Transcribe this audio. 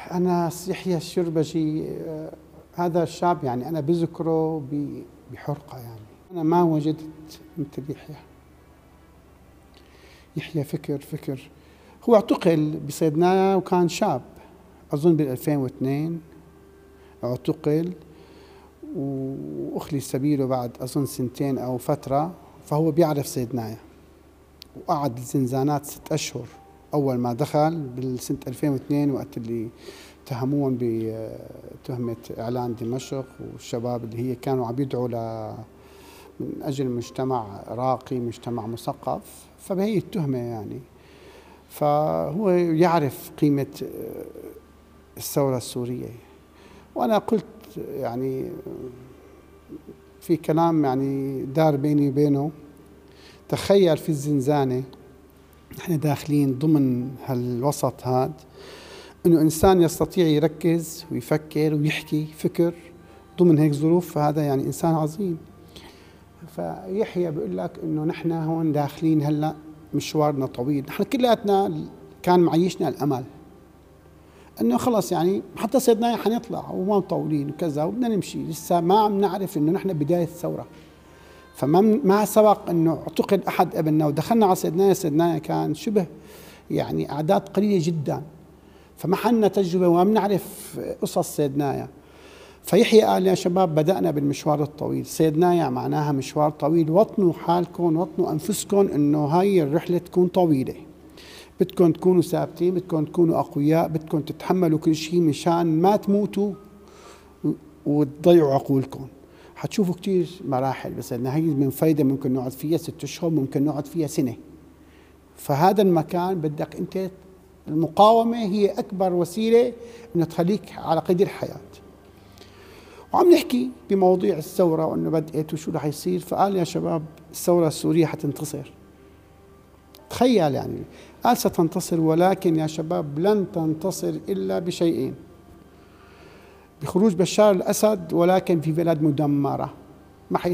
أنا يحيى الشربجي، هذا الشاب يعني أنا بذكره بحرقة. يعني أنا ما وجدت مثل يحيى. يحيى فكر. هو اعتقل بصيدنايا وكان شاب، أظن بال 2002 اعتقل وأخلي سبيله بعد أظن سنتين أو فترة. فهو بيعرف صيدنايا وقعد الزنزانات 6 أشهر أول ما دخل بالسنة 2002، وقت اللي اتهموهم بتهمة إعلان دمشق، والشباب اللي هي كانوا عم يدعوا من أجل مجتمع راقي، مجتمع مثقف، فبهي التهمة يعني. فهو يعرف قيمة الثورة السورية. وأنا قلت يعني في كلام يعني دار بيني وبينه، تخيل في الزنزانة نحن داخلين ضمن هالوسط هذا، انه انسان يستطيع يركز ويفكر ويحكي فكر ضمن هيك ظروف، فهذا يعني انسان عظيم. فيحيى بيقول لك انه نحن هون داخلين هلا مشوارنا طويل، نحن كلياتنا كان معيشنا الامل انه خلص يعني حتى صيدنايا حنطلع وما مطولين وكذا وبدنا نمشي، لسه ما عم نعرف انه نحن بداية الثورة. فما سبق انه اعتقل احد قبلنا ودخلنا على صيدنايا كان شبه يعني اعداد قليله جدا، فما حنا تجربه وما بنعرف قصص صيدنايا. فيحيى قال يا شباب بدأنا بالمشوار الطويل، صيدنايا معناها مشوار طويل، وطنوا حالكم وطنوا انفسكم انه هاي الرحله تكون طويله، بدكم تكونوا ثابتين، بدكم تكونوا اقوياء، بدكم تتحملوا كل شيء مشان ما تموتوا وتضيعوا عقولكم. حتشوفوا كتير مراحل، بس انه هي من فايدة ممكن نقعد فيها 6 أشهر، ممكن نقعد فيها سنة. فهذا المكان بدك انت، المقاومة هي أكبر وسيلة انه تخليك على قيد الحياة. وعم نحكي بمواضيع الثورة وانه بدأت وشو رح يصير. فقال يا شباب الثورة السورية حتنتصر. تخيل يعني قال ستنتصر، ولكن يا شباب لن تنتصر إلا بشيئين: بخروج بشار الأسد، ولكن في بلد مدمرة.